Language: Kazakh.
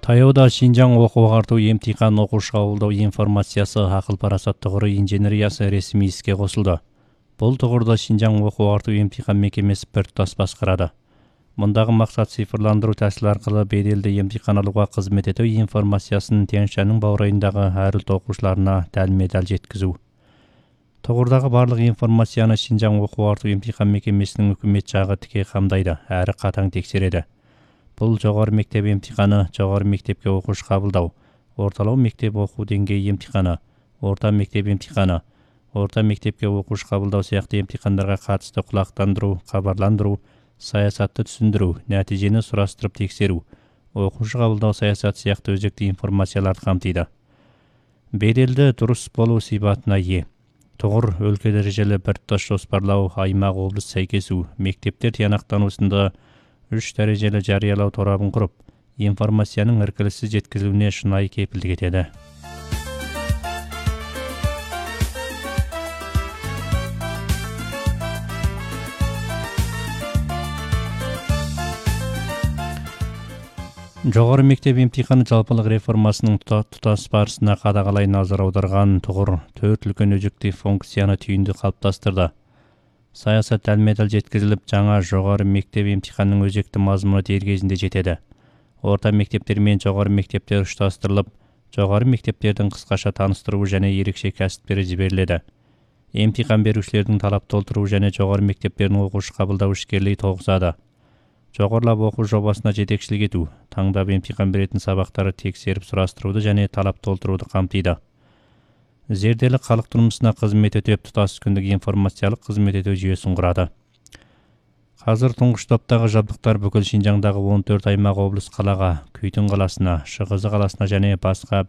Таяуда Шинжаң оқу-ағарту емтихан оқушы қабылдау информациясы ақыл-парасат тұғыры инженериясы ресми іске қосылды. Бұл тұғырда Шинжаң оқу-ағарту емтихан мекемесі біртұтас басқарады. Мұндағы мақсат цифрландыру тәсілі арқылы беделді емтихан алуға қызмет ету информациясын Тянь-Шаньның баурайындағы әр ұлт оқушыларына дәлме-дәл жеткізу. Тұғырдағы барлық информацияны Шинжаң оқу-ағарту емтихан мекемесінің үкімет жағы тіке қамдайды, әрі қатаң тексереді. Бұл жоғары мектеп емтиханы, жоғары мектепке оқушы қабылдау, орталау мектеп оқу деңгейі емтиханы, орта мектеп емтиханы, орта мектепке оқушы қабылдау сияқты емтихандарға қатысты құлақтандыру, хабарландыру, саясатты түсіндіру, нәтижені сұрастырып тексеру, оқушы қабылдау саясаты сияқты өзекті информацияларды қамтиды. Беделді дұрыс болу сипатына ие. Тұғыр өлке дәрежелі біртұтас жоспарлау, аймақ облыс сәйкесу, мектептер тиянақтанусында 3 дәрежелі жариялау торабын құрып, информацияның іркіліссіз жеткізілуіне шынайы кепілдік етеді. Жоғары мектеп емтиханы жалпылық реформасының тұтас барысына қадағалай назар аударған Тұғыр 4 үлкен өзекті функцияны түйінді қалыптастырды. Саясат дәлме-дәл жеткізіліп, жаңа жоғары мектеп емтиханның өзекті мазмұны дер кезінде жетеді. Орта мектептер мен жоғары мектептер ұштастырылып, жоғары мектептердің қысқаша таныстыруы және ерекше кәсіптері жіберіледі. Емтихан берушілердің талап толтыруы және жоғары мектептердің оқушы қабылдау ішкерлігі тоғысады. Жоғарылап оқу жобасына жетекшілік ету, таңдап емтихан беретін сабақтары тексеріп сұрастыруды және талап толтыруды қамтиды. Зерделі халық тұрмысына қызмет етіп, тұтас күндік информациялық қызмет ету жүйесін құрады. Қазір тұңғыш топтағы жабдықтар бүкіл Шинжаңдағы 14 аймақ облыс қалаға, Күйтін қаласына, Шығызы қаласына және басқа